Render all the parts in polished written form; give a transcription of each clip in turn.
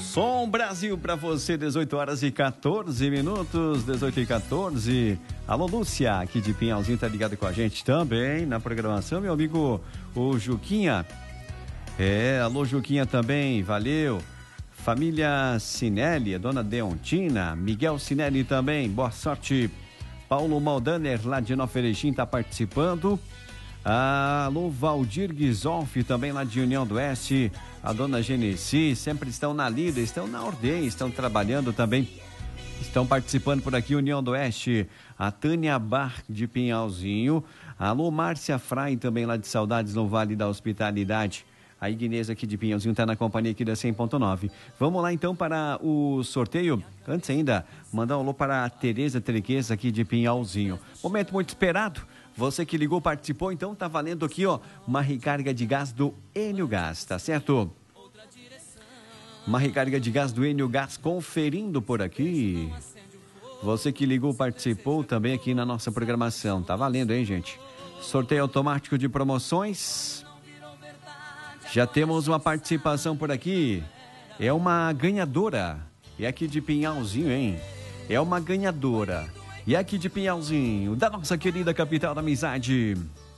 Som Brasil para você, 18 horas e 14 minutos, 18 e 14. Alô, Lúcia, aqui de Pinhalzinho, tá ligado com a gente também na programação, meu amigo, o Juquinha. Alô, Juquinha também, valeu. Família Sinelli, dona Deontina, Miguel Sinelli também, boa sorte. Paulo Maldaner, lá de Nova Erechim, tá participando. Alô, Valdir Guisolfi, também lá de União do Oeste. A dona Genesi, sempre estão na lida, estão na ordem, estão trabalhando também. Estão participando por aqui, União do Oeste. A Tânia Bar de Pinhalzinho. Alô, Márcia Frai, também lá de Saudades, no Vale da Hospitalidade. A Ignez aqui de Pinhalzinho está na companhia aqui da 100.9. Vamos lá então para o sorteio. Antes ainda, mandar um alô para a Tereza Trequeza aqui de Pinhalzinho. Momento muito esperado. Você que ligou, participou, então tá valendo aqui, ó, uma recarga de gás do Enio Gás, tá certo? Uma recarga de gás do Enio Gás conferindo por aqui. Você que ligou, participou também aqui na nossa programação. Tá valendo, hein, gente? Sorteio automático de promoções. Já temos uma participação por aqui. É uma ganhadora. É aqui de Pinhalzinho, hein? É uma ganhadora. E aqui de Pinhalzinho, da nossa querida capital da amizade.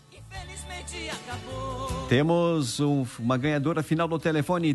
Temos uma ganhadora final do telefone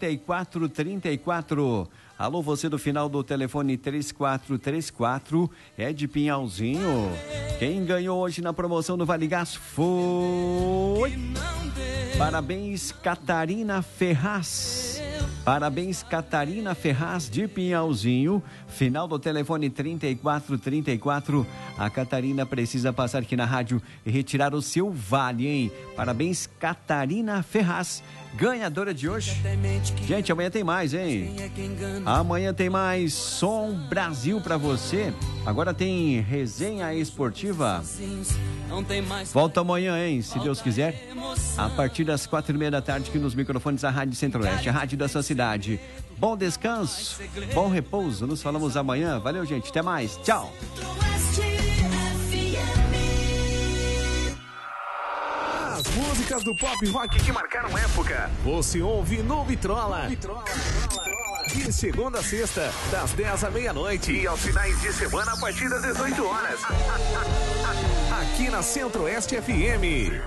3434. Alô, você do final do telefone 3434, é de Pinhalzinho. Quem ganhou hoje na promoção do Vale Gás foi... Parabéns, Catarina Ferraz. Parabéns, Catarina Ferraz de Pinhalzinho. Final do telefone 3434. A Catarina precisa passar aqui na rádio e retirar o seu vale, hein? Parabéns, Catarina Ferraz. Ganhadora de hoje. Gente, amanhã tem mais, hein? Amanhã tem mais Som Brasil pra você. Agora tem resenha esportiva. Volta amanhã, hein? Se Deus quiser. A partir das 4:30 da tarde aqui nos microfones da Rádio Centro-Oeste, a rádio da sua cidade. Bom descanso, bom repouso. Nos falamos amanhã. Valeu, gente. Até mais. Tchau. As músicas do pop rock que marcaram época, você ouve no Vitrola. De segunda a sexta, das 10 à meia-noite. E aos finais de semana, a partir das 18 horas. Aqui na Centro-Oeste FM.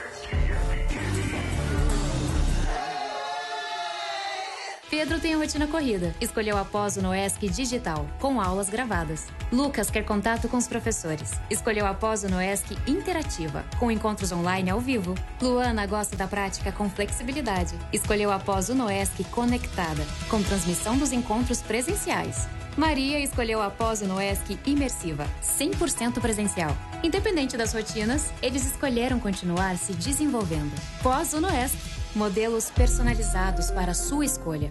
Pedro tem a rotina corrida. Escolheu a pós no ESC Digital, com aulas gravadas. Lucas quer contato com os professores. Escolheu a pós no ESC Interativa, com encontros online ao vivo. Luana gosta da prática com flexibilidade. Escolheu a pós no ESC Conectada, com transmissão dos encontros presenciais. Maria escolheu a pós no ESC Imersiva, 100% presencial. Independente das rotinas, eles escolheram continuar se desenvolvendo. Pós no ESC, modelos personalizados para a sua escolha.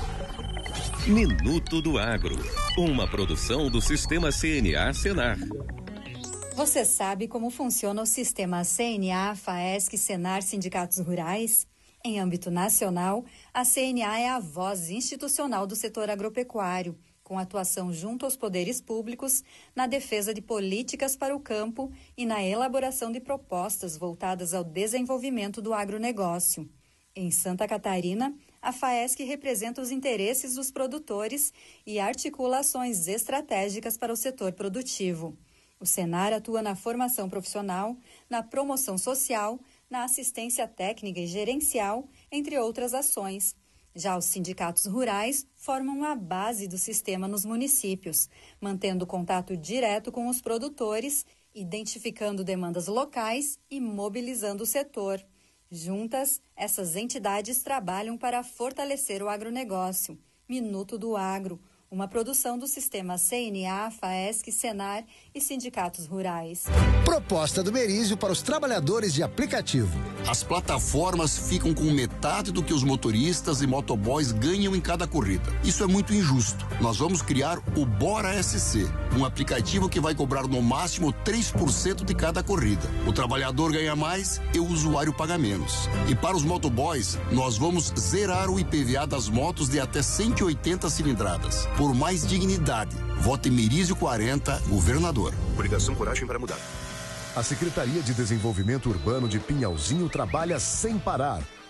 Minuto do Agro, uma produção do Sistema CNA Senar. Você sabe como funciona o sistema CNA, FAESC, Senar, Sindicatos Rurais? Em âmbito nacional, a CNA é a voz institucional do setor agropecuário, com atuação junto aos poderes públicos na defesa de políticas para o campo e na elaboração de propostas voltadas ao desenvolvimento do agronegócio. Em Santa Catarina, a FAESC representa os interesses dos produtores e articula ações estratégicas para o setor produtivo. O Senar atua na formação profissional, na promoção social, na assistência técnica e gerencial, entre outras ações. Já os sindicatos rurais formam a base do sistema nos municípios, mantendo contato direto com os produtores, identificando demandas locais e mobilizando o setor. Juntas, essas entidades trabalham para fortalecer o agronegócio. Minuto do Agro, uma produção do sistema CNA, FAESC, Senar e sindicatos rurais. Proposta do Merizio para os trabalhadores de aplicativo. As plataformas ficam com metade do que os motoristas e motoboys ganham em cada corrida. Isso é muito injusto. Nós vamos criar o Bora SC, um aplicativo que vai cobrar no máximo 3% de cada corrida. O trabalhador ganha mais e o usuário paga menos. E para os motoboys, nós vamos zerar o IPVA das motos de até 180 cilindradas. Por mais dignidade. Vote Merizio 40, governador. Obrigação, coragem para mudar. A Secretaria de Desenvolvimento Urbano de Pinhalzinho trabalha sem parar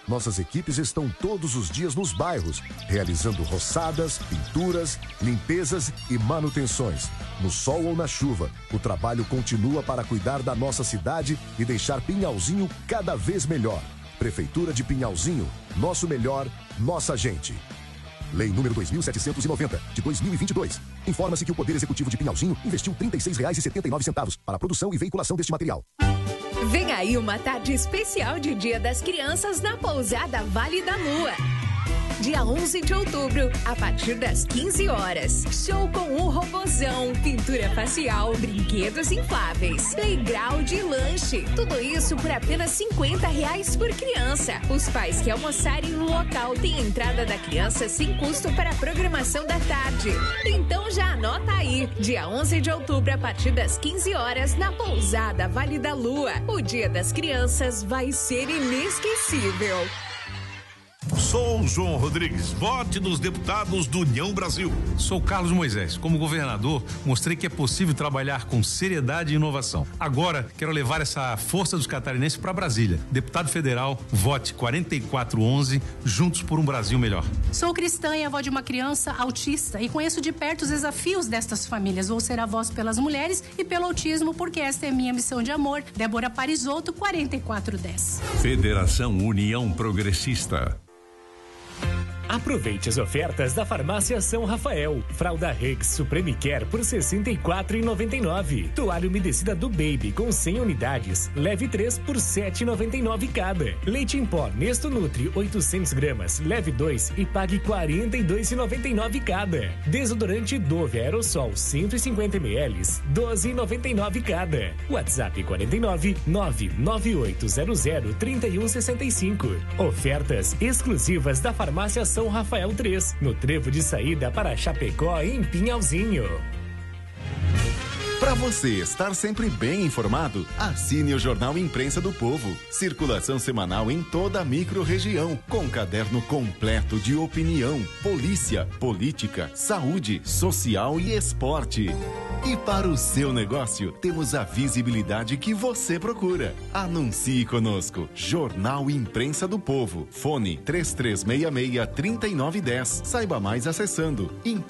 Nossas equipes estão todos os dias nos bairros, realizando roçadas, pinturas, limpezas e manutenções. No sol ou na chuva, o trabalho continua para cuidar da nossa cidade e deixar Pinhalzinho cada vez melhor. Prefeitura de Pinhalzinho, nosso melhor, nossa gente. Lei número 2.790, de 2022. Informa-se que o Poder Executivo de Pinhalzinho investiu R$ 36,79 para a produção e veiculação deste material. Vem aí uma tarde especial de Dia das Crianças na Pousada Vale da Lua. Dia 11 de outubro, a partir das 15 horas. Show com o Robozão, pintura facial, brinquedos infláveis, playground e lanche. Tudo isso por apenas R$ 50 por criança. Os pais que almoçarem no local têm entrada da criança sem custo para a programação da tarde. Então já anota aí, dia 11 de outubro, a partir das 15 horas, na Pousada Vale da Lua. O Dia das Crianças vai ser inesquecível. Sou o João Rodrigues, vote nos deputados do União Brasil. Sou Carlos Moisés. Como governador, mostrei que é possível trabalhar com seriedade e inovação. Agora, quero levar essa força dos catarinenses para Brasília. Deputado federal, vote 4411, juntos por um Brasil melhor. Sou cristã e avó de uma criança autista e conheço de perto os desafios destas famílias. Vou ser a voz pelas mulheres e pelo autismo, porque esta é minha missão de amor. Débora Parisotto, 4410. Federação União Progressista. Aproveite as ofertas da Farmácia São Rafael. Fralda Rex Supreme Care por R$ 64,99. Toalha umedecida do Baby com 100 unidades. Leve 3 por R$ 7,99 cada. Leite em pó Nesto Nutri 800 gramas. Leve 2 e pague R$ 42,99 cada. Desodorante Dove Aerosol 150 ml. R$ 12,99 cada. WhatsApp 49 99800 3165. Ofertas exclusivas da Farmácia São Rafael 3, no trevo de saída para Chapecó, em Pinhalzinho. Para você estar sempre bem informado, assine o Jornal Imprensa do Povo. Circulação semanal em toda a micro-região, com caderno completo de opinião, polícia, política, saúde, social e esporte. E para o seu negócio, temos a visibilidade que você procura. Anuncie conosco. Jornal Imprensa do Povo. Fone 3366-3910. Saiba mais acessando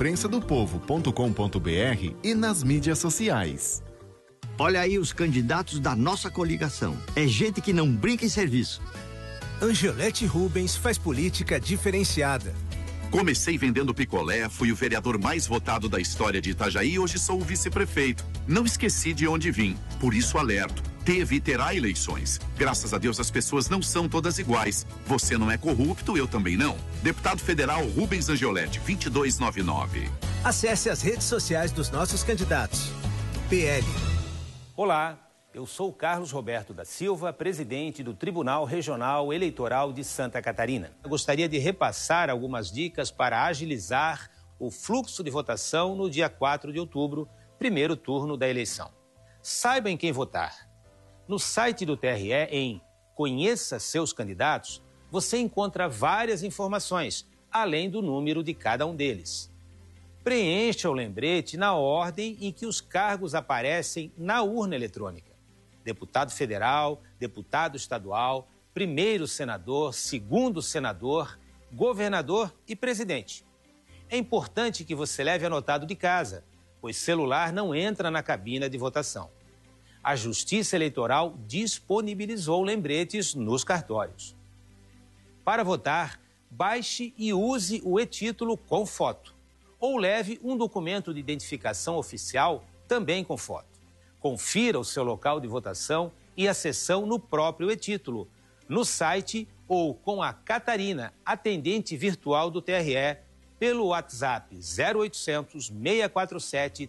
imprensadopovo.com.br e nas mídias sociais. Olha aí os candidatos da nossa coligação. É gente que não brinca em serviço. Angiolete Rubens faz política diferenciada. Comecei vendendo picolé, fui o vereador mais votado da história de Itajaí e hoje sou o vice-prefeito. Não esqueci de onde vim, por isso alerto. Teve e terá eleições. Graças a Deus as pessoas não são todas iguais. Você não é corrupto, eu também não. Deputado Federal Rubens Angiolete, 2299. Acesse as redes sociais dos nossos candidatos. PL. Olá, eu sou Carlos Roberto da Silva, presidente do Tribunal Regional Eleitoral de Santa Catarina. Eu gostaria de repassar algumas dicas para agilizar o fluxo de votação no dia 4 de outubro, primeiro turno da eleição. Saiba em quem votar. No site do TRE, em Conheça Seus Candidatos, você encontra várias informações, além do número de cada um deles. Preencha o lembrete na ordem em que os cargos aparecem na urna eletrônica. Deputado federal, deputado estadual, primeiro senador, segundo senador, governador e presidente. É importante que você leve anotado de casa, pois celular não entra na cabina de votação. A Justiça Eleitoral disponibilizou lembretes nos cartórios. Para votar, baixe e use o e-título com foto, ou leve um documento de identificação oficial também com foto. Confira o seu local de votação e a sessão no próprio e-título, no site ou com a Catarina, atendente virtual do TRE, pelo WhatsApp 0800 647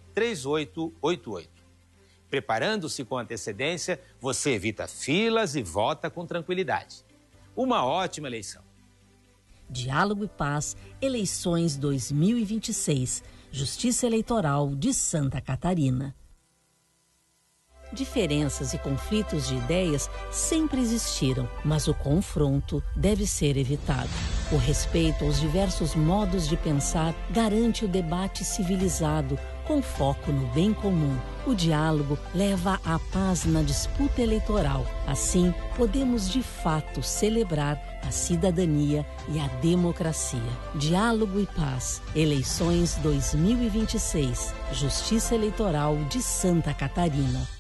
3888. Preparando-se com antecedência, você evita filas e vota com tranquilidade. Uma ótima eleição. Diálogo e Paz, eleições 2026, Justiça Eleitoral de Santa Catarina. Diferenças e conflitos de ideias sempre existiram, mas o confronto deve ser evitado. O respeito aos diversos modos de pensar garante o debate civilizado, com foco no bem comum. O diálogo leva à paz na disputa eleitoral. Assim, podemos de fato celebrar a cidadania e a democracia. Diálogo e paz. Eleições 2026. Justiça Eleitoral de Santa Catarina.